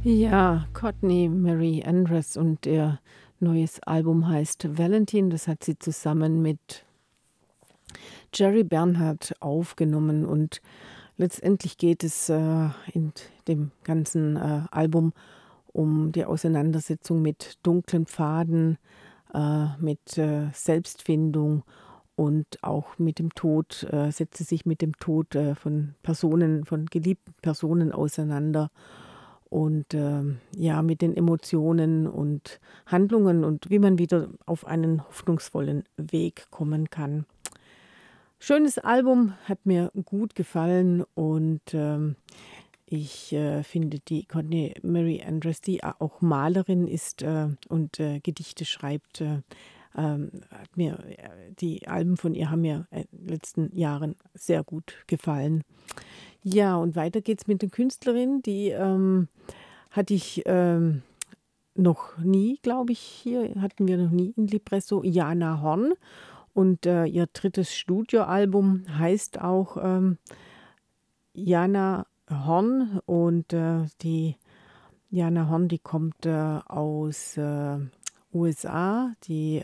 Ja, Courtney Mary Andrews und ihr neues Album heißt Valentine. Das hat sie zusammen mit Jerry Bernhardt aufgenommen und letztendlich geht es, in dem ganzen, Album um die Auseinandersetzung mit dunklen Pfaden, mit, Selbstfindung und auch mit dem Tod, setzt sie sich mit dem Tod, von Personen von geliebten Personen auseinander und, ja, mit den Emotionen und Handlungen und wie man wieder auf einen hoffnungsvollen Weg kommen kann. Schönes Album, hat mir gut gefallen und, ich, finde die Courtney Mary Andrews, die a auch Malerin ist, und, Gedichte schreibt, hat mir die Alben von ihr haben mir, in den letzten Jahren sehr gut gefallen. Ja, und weiter geht's mit 'ner Künstlerin, die, hatte ich, noch nie, glaube ich hier hatten wir noch nie in Lipresso, Jana Horn. Und, ihr drittes Studioalbum heißt auch, Jana Horn und, die Jana Horn, die kommt, aus, USA, die,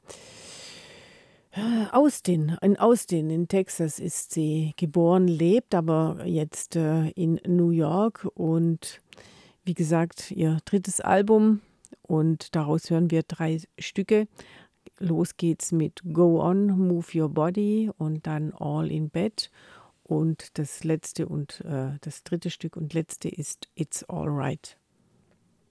Austin in Texas ist sie geboren, lebt aber jetzt, in New York und wie gesagt, ihr drittes Album und daraus hören wir 3 Stücke. Los geht's mit „Go On, Move Your Body“ und dann „All in Bed“ und das letzte und, das dritte Stück und letzte ist „It's Alright“.